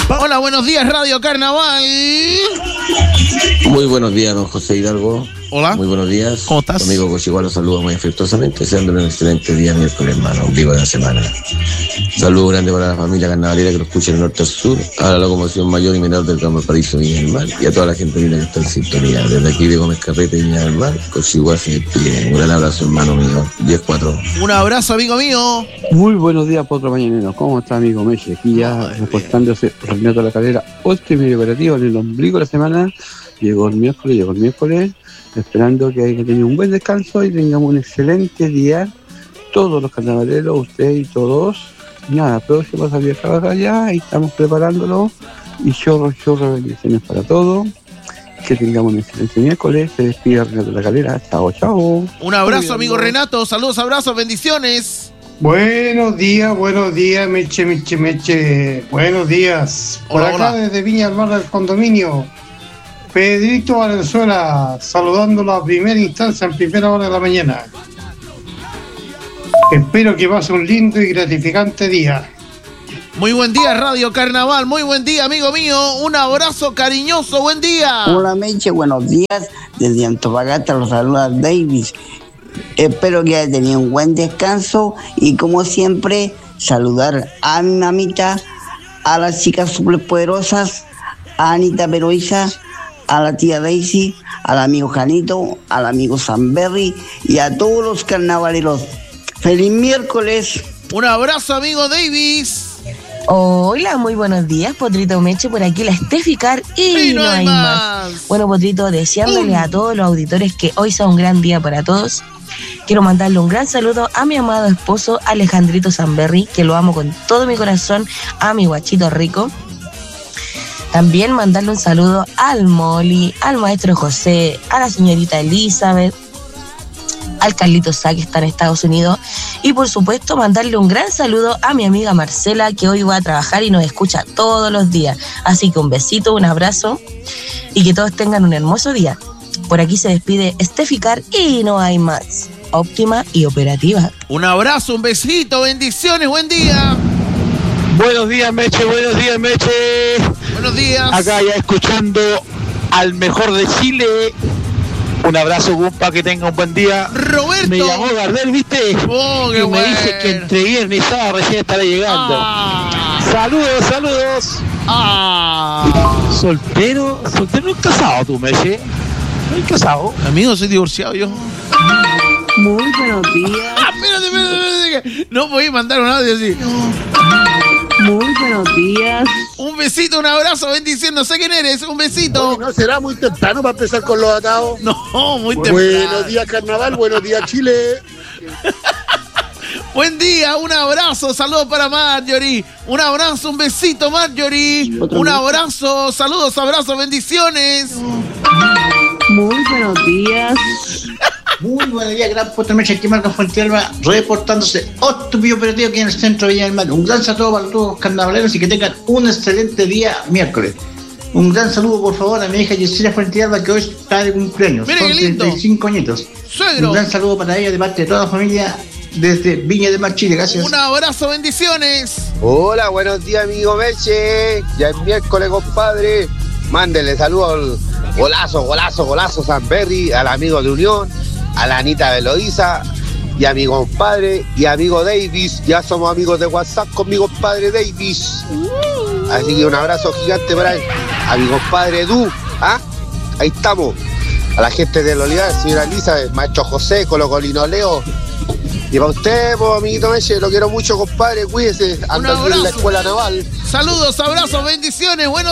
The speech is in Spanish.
Hola, buenos días, Radio Carnaval. Muy buenos días, don José Hidalgo. Hola. Muy buenos días. ¿Cómo estás? Tu amigo Cochigual lo saluda muy afectuosamente, deseándole un excelente día miércoles, hermano, vivo de la semana. Saludo grande para la familia carnavalera que lo escucha de norte a sur, a la locomoción mayor y menor del Campo Paraíso Viña del Mar y a toda la gente linda que está en sintonía. Desde aquí de Gómez Carrete y Viña del Mar, Cochigual se despide. Un gran abrazo, hermano mío. 10-4. Un abrazo, amigo mío. Muy buenos días, Potro Mañanero. ¿Cómo está, amigo Meche? Aquí ya reportándose Renato La Calera, 8:30 operativo en el ombligo de la semana. Llegó el miércoles, esperando que haya tenido un buen descanso y tengamos un excelente día. Todos los carnavaleros, usted y todos. Nada, próximo a salir a trabajar ya y estamos preparándolo. Y chorro, bendiciones para todos. Que tengamos un excelente miércoles. Se despide Renato La Calera. Chao, chao. Un abrazo, amigo Renato. Saludos, abrazos, bendiciones. Buenos días, Meche. Buenos días. Por Hola, acá hola. desde Viña del Mar del Condominio. Pedrito Valenzuela, saludándolo a primera instancia, en primera hora de la mañana. Espero que pase un lindo y gratificante día. Muy buen día, Radio Carnaval. Muy buen día, amigo mío. Un abrazo cariñoso. Buen día. Hola Meche, buenos días. Desde Antofagasta los saluda Davis. Espero que haya tenido un buen descanso y como siempre saludar a mi mamita, a las chicas superpoderosas, a Anita Peroiza, a la tía Daisy, al amigo Janito, al amigo Samberry y a todos los carnavaleros. ¡Feliz miércoles! Un abrazo, amigo Davis. Hola, muy buenos días, Potrito Meche, por aquí la Esteficar y no hay más. Bueno, Potrito, deseándole a todos los auditores que hoy sea un gran día para todos. Quiero mandarle un gran saludo a mi amado esposo Alejandrito Samberry, que lo amo con todo mi corazón, a mi guachito rico. También mandarle un saludo al Moli, al maestro José, a la señorita Elizabeth, al Carlito Sá, que está en Estados Unidos, y por supuesto mandarle un gran saludo a mi amiga Marcela, que hoy va a trabajar y nos escucha todos los días. Así que un besito, un abrazo y que todos tengan un hermoso día. Por aquí se despide Esteficar y no hay más. Óptima y operativa. Un abrazo, un besito, bendiciones, buen día. Buenos días, Meche. Buenos días. Acá ya escuchando al mejor de Chile. Un abrazo, compa, que tenga un buen día. Roberto. Me llamó Gardel, ¿viste? Oh, qué y bueno. me dice que entre viernes y sábado recién estará llegando. Saludos. Soltero y casado tú, Meche. ¿No casado? Amigo, soy divorciado yo. Muy buenos días. Espérate. No podéis mandar un audio así. Muy buenos días. Un besito, un abrazo, bendición. No sé quién eres, un besito. Oye, ¿no será muy temprano para empezar con los atados? No, muy temprano. Buenos días, Carnaval. Buenos días, Chile. Buen día, un abrazo, saludos para Marjorie. Un abrazo, un besito, Marjorie. Un abrazo, saludos, abrazos, bendiciones. Muy buenos días. Muy buenos días, gran Potro Meche, aquí Marco Fuentealba, reportándose otro video operativo aquí en el centro de Viña del Mar. Un gran saludo para todos los carnavaleros y que tengan un excelente día miércoles. Un gran saludo, por favor, a mi hija Yesenia Fuentealba, que hoy está de cumpleaños. Mire, son qué lindo. 35 añitos. Suegro. Un gran saludo para ella de parte de toda la familia desde Viña del Mar, Chile. Gracias. Un abrazo, bendiciones. Hola, buenos días, amigo Meche. Ya es miércoles, compadre. Mándenle saludos al golazo Samberry, al amigo de Unión, a la Anita Veloiza y a mi compadre y amigo Davis. Ya somos amigos de WhatsApp con mi compadre Davis. Así que un abrazo gigante para él. A mi compadre Edu. Ahí estamos. A la gente de la Olivar, señora Elizabeth, maestro José, Colocolino Leo. Y para usted, pues, amiguito Meche, lo quiero mucho, compadre. Cuídese. Anda bien en la escuela naval. Saludos, abrazos, bendiciones. Buenos